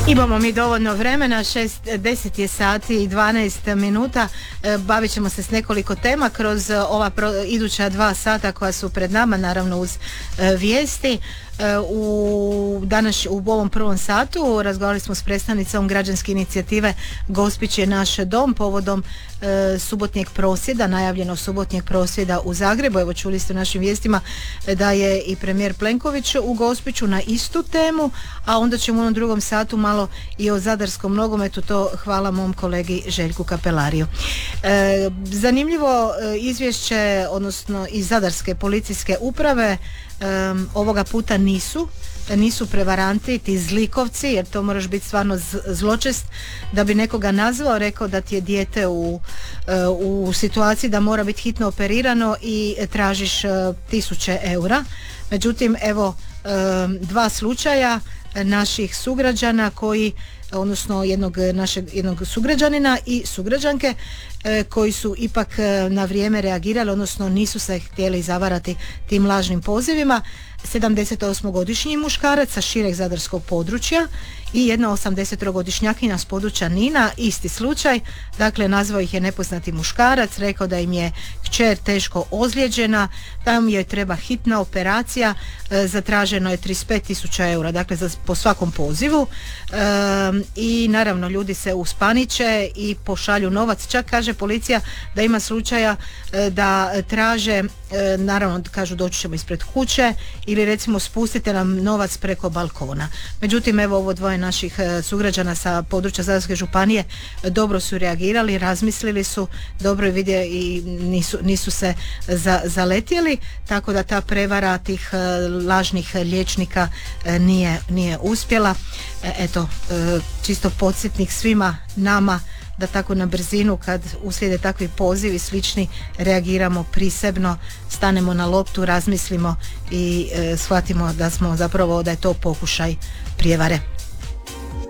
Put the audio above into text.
Imamo mi dovoljno vremena, 10 je sati i 12 minuta. Bavit ćemo se s nekoliko tema kroz ova iduća 2 sata koja su pred nama, naravno uz vijesti. U ovom prvom satu razgovarali smo s predstavnicom građanske inicijative Gospić je naš dom povodom subotnjeg prosvjeda, najavljenog subotnjeg prosvjeda u Zagrebu. Evo, čuli ste u našim vijestima da je i premijer Plenković u Gospiću na istu temu, a onda ćemo u onom drugom satu malo i o zadarskom nogometu, to hvala mom kolegi Željku Kapelariju. Zanimljivo izvješće, odnosno iz Zadarske policijske uprave, ovoga puta nisu prevaranti, ti zlikovci, jer to moraš biti stvarno zločest da bi nekoga nazvao, rekao da ti je dijete u situaciji da mora biti hitno operirano i tražiš 1000 eura. Međutim, evo 2 slučaja naših sugrađana koji, odnosno jednog sugrađanina i sugrađanke koji su ipak na vrijeme reagirali, odnosno nisu se htjeli zavarati tim lažnim pozivima. 78-godišnji muškarac sa šireg zadarskog područja i jedna 83-godišnjakinja s područja Nina, isti slučaj. Dakle, nazvao ih je nepoznati muškarac, rekao da im je kćer teško ozlijeđena, da im joj treba hitna operacija, zatraženo je 35.000 eura, dakle po svakom pozivu, i naravno ljudi se uspaniče i pošalju novac. Čak kaže policija da ima slučaja da traže, naravno kažu doći ćemo ispred kuće ili recimo spustite nam novac preko balkona. Međutim, evo ovo 2 naših sugrađana sa područja Zadarske županije dobro su reagirali, razmislili su, dobro vidje i nisu se zaletjeli, tako da ta prevara tih lažnih liječnika nije uspjela. Eto, čisto podsjetnik svima nama da tako na brzinu kad uslijede takvi pozivi slični reagiramo prisebno, stanemo na loptu, razmislimo i shvatimo da je to pokušaj prijevare.